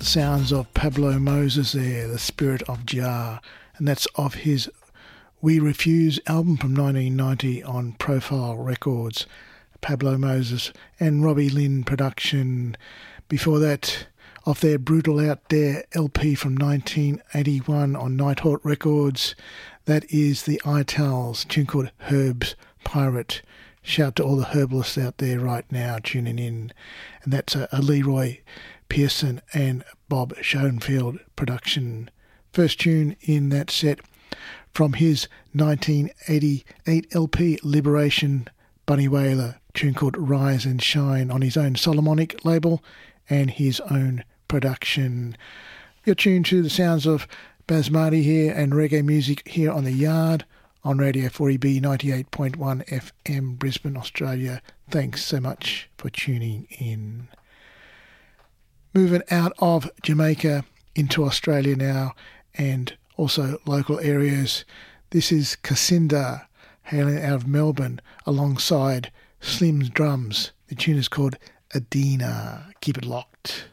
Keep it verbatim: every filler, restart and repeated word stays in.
Sounds of Pablo Moses there, The Spirit of Jah, and that's off his We Refuse album from nineteen ninety on Profile Records. Pablo Moses and Robbie Lynn production. Before that, off their Brutal Out There L P from nineteen eighty-one on Nighthawk Records, that is the Itals, tune called Herb's Pirate. Shout to all the herbalists out there right now tuning in. And that's a, a Leroy Pearson and Bob Schoenfield production. First tune in that set from his nineteen eighty-eight L P Liberation, Bunny Wailer, tune called Rise and Shine on his own Solomonic label and his own production. You're tuned to the sounds of Basmati here and reggae music here on The Yard on Radio four E B ninety-eight point one F M, Brisbane, Australia. Thanks so much for tuning in. Moving out of Jamaica into Australia now and also local areas. This is Cassinda, hailing out of Melbourne, alongside Slim's Drums. The tune is called Adina. Keep it locked.